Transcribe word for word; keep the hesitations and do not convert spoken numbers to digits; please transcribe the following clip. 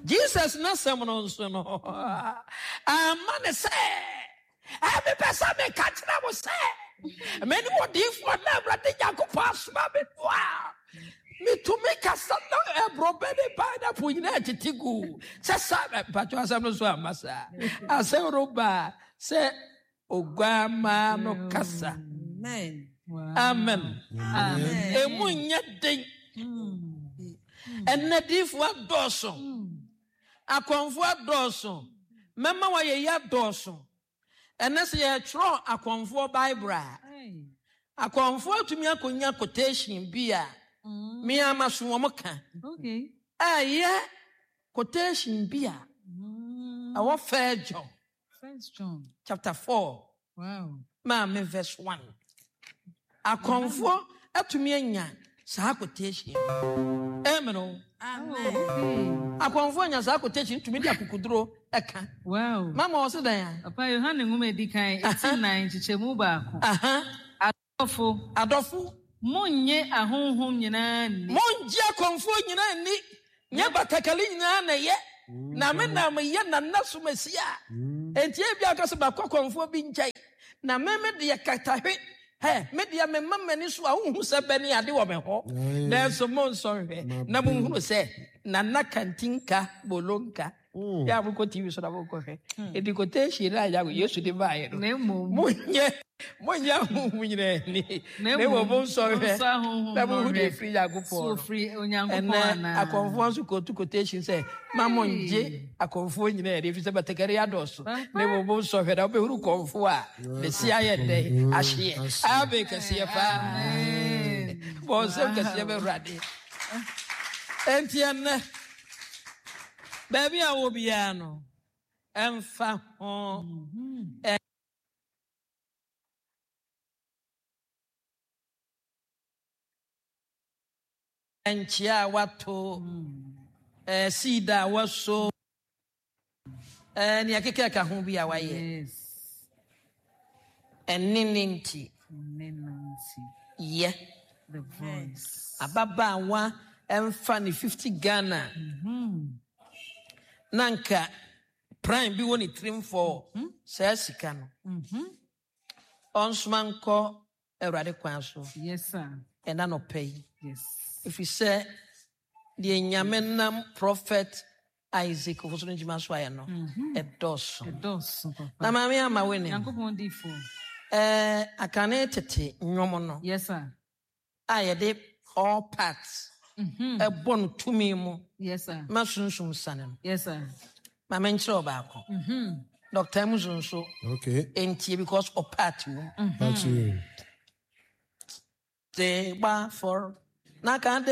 Jesus na sem no so no. Amane say. Every person me catch na mo say. Many more deep for never the Jacob asma me wow. Me to make a son a brobede by the Puinati Tigu. Sasa, but you are some so massa. I say, Roba, say, O grandma no casa. Amen. Amen. Amen. A moon yet day. And the deep what dorso. A comfort dorso. Memma why ye yap dorso. And that's a tro a comfort by bra. A comfort to me a conya quotation beer. Me ama suomoka. Okay. Ah yeah. Quotation beer. Our fair John. First John. Chapter four. Wow. Mama verse one. A comfort up to me anya. Sa quotation. Amen. Amen. A comfort nya sa quotation to me dia kukudro eka. Wow. Mama was there. Papa Yohane ngume dikan eighteen nine chichemu baako. Aha. Adofo. Adofo. Monye ahonhom nyina ni. Monje akonfo nyina ni. Nya batakali nyina na ye. Na me na me ye na naso masia. Enti e bia kaso ba kokonfo bi nchai. Na me me de katahwe. He, me de me mama ni so ahonhu se bani ade wo me ho. Na so mon sorry. Na mo hunu se na na kantinka bolonka. Ya bu ko T V so da bu ko he. E di ko te shira ya go Yesu de ba ye. Ne mo. Monye monye ahonhu nyina ni. Ne wo bon sorry. Na mo hu de free ya go for. So free onyankopon na. Akonfo so ko to quotation say mamonje akonfo nyina e fi se batakari adoso. Ne wo bon sorry da be huru konfo a. Be sia ye de ahye. Abe kase fa. Bo se kase be rade. Entienne. Baby a wo bia no. Emfa ho. Enchia wato. Eh sida waso. Eh ni akeke ka ho bia wa ye. Yes. Enininti. Nenancy. Yeah. The voice. Ababa wa emfa ni fifty Ghana. Mhm. Nanka prime bi woni trim for sa sika no. Mhm. Onsmanko Ewrade kwan so. Yes sir. Ena no pay. Yes. If you say the nyamenam prophet Isaac of Osun Jima so aye no. E dos. E dos papa. Na mama ama we ni. Yankopon di fo. Eh akane tete nwomo no. Yes sir. Aye de all parts. Mhm. E bon tumi mu. Yes sir. Ma sunsun sane no. Yes sir. Mama nchire obaako. Mhm. Doctor Muzunso. Okay. Entie because of party. That's you. They ba for na kan